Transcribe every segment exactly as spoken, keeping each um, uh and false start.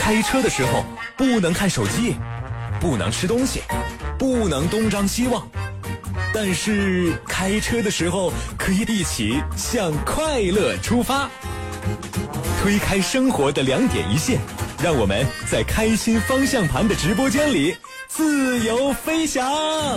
开车的时候不能看手机，不能吃东西，不能东张西望，但是开车的时候可以一起向快乐出发，推开生活的两点一线，让我们在开心方向盘的直播间里自由飞翔。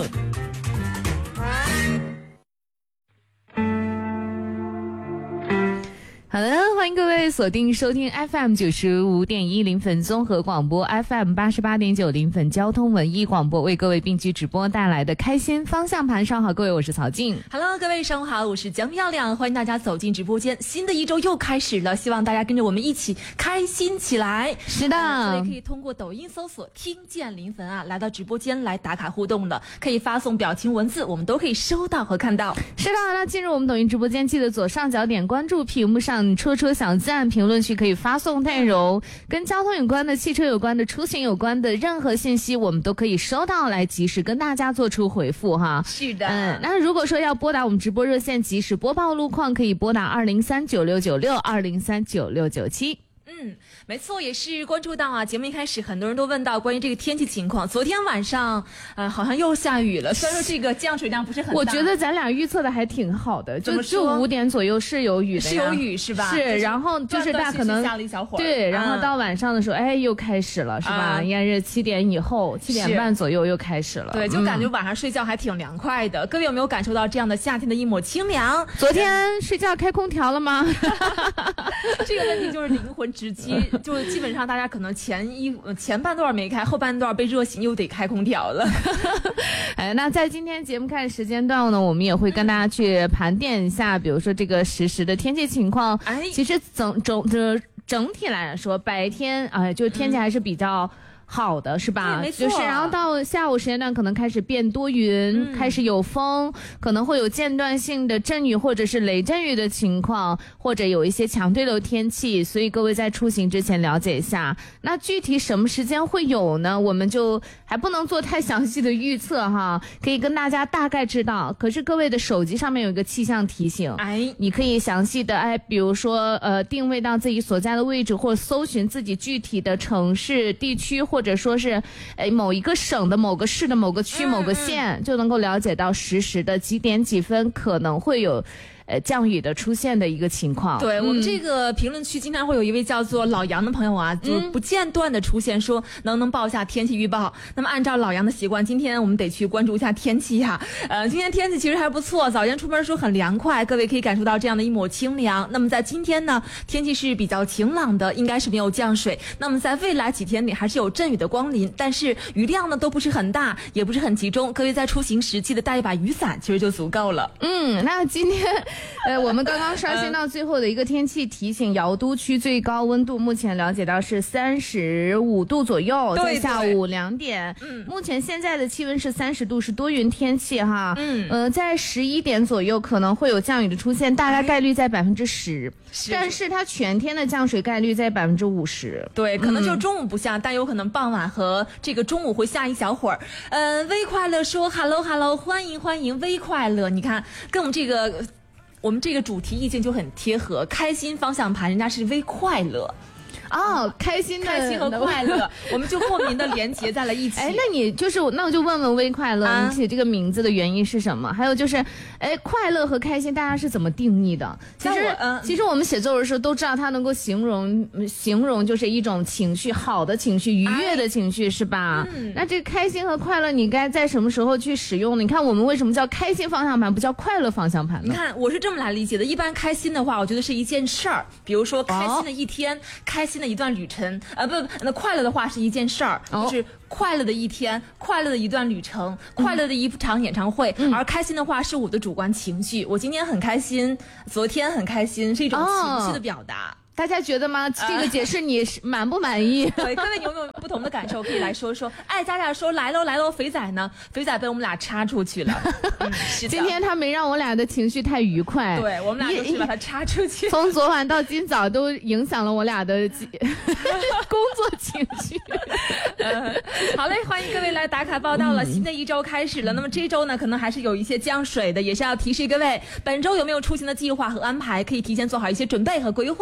好的，欢迎各位锁定收听 F M 九十五点一临汾综合广播 ，F M 八十八点九临汾交通文艺广播，为各位并机直播带来的开心方向盘。上好，各位，我是曹静。 Hello， 各位上午好，我是江漂亮，欢迎大家走进直播间。新的一周又开始了，希望大家跟着我们一起开心起来。 是的， 呃、所以可以通过抖音搜索“听见临汾”啊，来到直播间来打卡互动的，可以发送表情文字，我们都可以收到和看到。 是的，那进入我们抖音直播间，记得左上角点关注，屏幕上戳戳小赞，评论区可以发送内容跟交通有关的、汽车有关的、出行有关的任何信息，我们都可以收到，来及时跟大家做出回复哈。 是的， 嗯，那如果说要拨打我们直播热线及时播报路况，可以拨打二零三九六九六二零三九六九七。 嗯，没错，也是关注到啊，节目一开始很多人都问到关于这个天气情况。昨天晚上，呃，好像又下雨了。虽然说这个降水量不是很大， 我觉得咱俩预测的还挺好的，就就五点左右是有雨的， 是有雨是吧？ 是，然后就是大可能下了一小会儿， 对，然后到晚上的时候，嗯、哎，又开始了，是吧？应该是七点以后，七点半左右又开始了。 对，就感觉晚上睡觉还挺凉快的。嗯、各位有没有感受到这样的夏天的一抹清凉？ 昨天睡觉开空调了吗？ 这个问题就是灵魂直击，就。基本上大家可能前一前半段没开，后半段被热醒，又得开空调了。 哎，那在今天节目开始时间段呢，我们也会跟大家去盘点一下，比如说这个实时的天气情况。哎，其实整整整整体来说，白天哎、呃，就天气还是比较。嗯好的是吧？ 没错， 就是然后到下午时间段可能开始变多云、嗯，开始有风，可能会有间断性的阵雨或者是雷阵雨的情况，或者有一些强对流天气，所以各位在出行之前了解一下。那具体什么时间会有呢？我们就还不能做太详细的预测哈，可以跟大家大概知道。可是各位的手机上面有一个气象提醒，哎，你可以详细的哎，比如说呃定位到自己所在的位置，或者搜寻自己具体的城市、地区或。或者说是，哎，某一个省的某个市的某个区、嗯、某个县，就能够了解到实时的几点几分可能会有。呃，降雨的出现的一个情况。 对、嗯、我们这个评论区经常会有一位叫做老杨的朋友啊，嗯、就是不间断的出现说能不能报一下天气预报。那么按照老杨的习惯，今天我们得去关注一下天气呀、啊。呃，今天天气其实还不错，早间出门的时候很凉快，各位可以感受到这样的一抹清凉。那么在今天呢，天气是比较晴朗的，应该是没有降水。那么在未来几天里还是有阵雨的光临，但是雨量呢都不是很大，也不是很集中。各位在出行时记得带一把雨伞，其实就足够了。 嗯，那今天。呃，我们刚刚刷新到最后的一个天气提醒，瑶都区最高温度目前了解到是三十五度左右，在下午两点。嗯，目前现在的气温是三十度，是多云天气哈。嗯，呃，在十一点左右可能会有降雨的出现，大概概率在百分之十，但是它全天的降水概率在百分之五十。 对，可能就中午不下，嗯、但有可能傍晚和这个中午会下一小会儿。呃，微快乐说 ，Hello Hello， 欢迎欢迎，微快乐，你看跟我们这个。我们这个主题意境就很贴合，开心方向盘，人家是微快乐。 哦，开心的开心和快乐，我们就莫名的连结在了一起。 哎，那你就是那我就问问微快乐，啊、你起这个名字的原因是什么？还有就是，哎，快乐和开心大家是怎么定义的？其实，嗯、其实我们写作文的时候都知道，它能够形容形容就是一种情绪，好的情绪，愉悦的情绪，哎、是吧？嗯。那这个开心和快乐，你该在什么时候去使用呢？你看我们为什么叫开心方向盘，不叫快乐方向盘呢？ 你看，我是这么来理解的。一般开心的话，我觉得是一件事儿，比如说开心的一天，哦、开心的一段旅程，呃，不不，那快乐的话是一件事儿，哦、就是快乐的一天，快乐的一段旅程，嗯、快乐的一场演唱会。嗯、而开心的话是我的主观情绪，我今天很开心，昨天很开心，是一种情绪的表达。哦大家觉得吗？这个解释你满不满意？ 对，各位你有没有不同的感受？可以来说说。哎，佳佳说来喽来喽，肥仔呢？肥仔被我们俩插出去了。嗯、是的今天他没让我俩的情绪太愉快。 对，我们俩就是把他插出去。 从昨晚到今早都影响了我俩的工作情绪。 呃、好嘞，欢迎各位来打卡报道了。嗯、新的一周开始了，那么这周呢，可能还是有一些降水的，也是要提示各位，本周有没有出行的计划和安排，可以提前做好一些准备和规划了。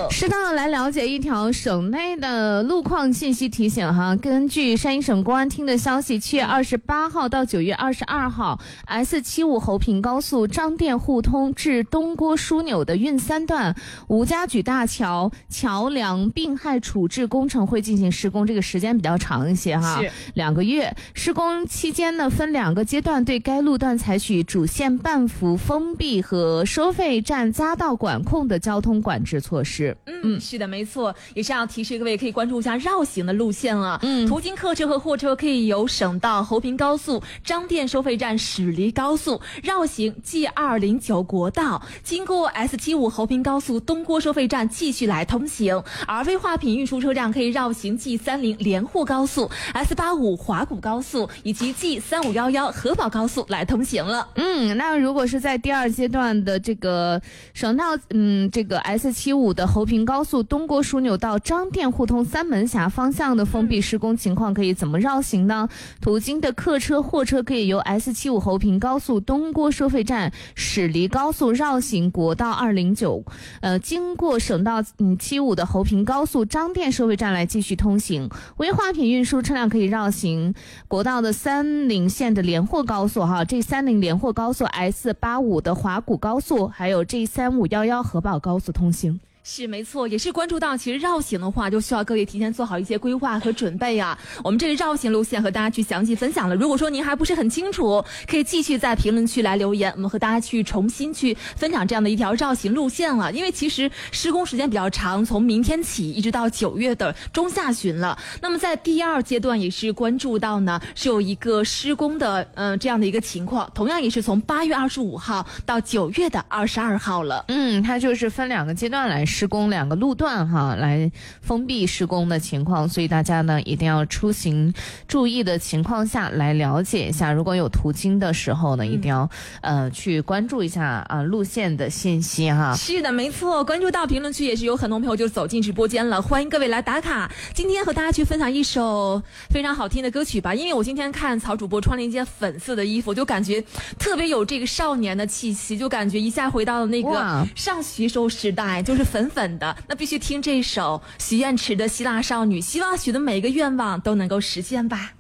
适当的来了解一条省内的路况信息提醒哈。根据山西省公安厅的消息，七月二十八号到九月二十二号 ，S 七五侯平高速张店互通至东郭枢纽的运三段吴家举大桥桥梁病害处置工程会进行施工，这个时间比较长一些哈，两个月。施工期间呢，分两个阶段对该路段采取主线半幅封闭和收费站匝道管控的交通管制措施。 嗯，是的，没错，也是要提示各位可以关注一下绕行的路线了。嗯，途经客车和货车可以由省道侯平高速张店收费站驶离高速绕行 G 二零九国道，经过 S 七五侯平高速东郭收费站继续来通行。而危化品运输车辆可以绕行 G 三零连沪高速、S 八五华谷高速以及 G 三五一一河宝高速来通行了。 嗯，那如果是在第二阶段的这个省道，嗯，这个 S 七五的侯平高速东郭枢纽到张店互通三门峡方向的封闭施工情况可以怎么绕行呢？途经的客车、货车可以由 S 七五侯平高速东郭收费站驶离高速绕行国道二零九，呃，经过省道嗯七五的侯平高速张店收费站来继续通行。危化品运输车辆可以绕行国道的三零线的连沪高速哈，这三零连沪高速 S 八五的华谷高速，还有 G 三五一一河宝高速通行。 是没错，也是关注到其实绕行的话就需要各位提前做好一些规划和准备啊。我们这个绕行路线和大家去详细分享了，如果说您还不是很清楚，可以继续在评论区来留言，我们和大家去重新去分享这样的一条绕行路线了。因为其实施工时间比较长，从明天起一直到九月的中下旬了。那么在第二阶段也是关注到呢是有一个施工的嗯、呃、这样的一个情况，同样也是从八月二十五号到九月的二十二号了。 嗯，它就是分两个阶段来施工，两个路段哈来封闭施工的情况，所以大家呢一定要出行注意的情况下来了解一下，如果有途经的时候呢，一定要、嗯、呃去关注一下啊、呃、路线的信息哈。 是的，没错，关注到评论区也是有很多朋友就走进直播间了，欢迎各位来打卡。今天和大家去分享一首非常好听的歌曲吧，因为我今天看曹主播穿了一件粉色的衣服，就感觉特别有这个少年的气息，就感觉一下回到了那个上学时候时代，就是粉粉的。那必须听这首许愿池的希腊少女，希望许的每个愿望都能够实现吧。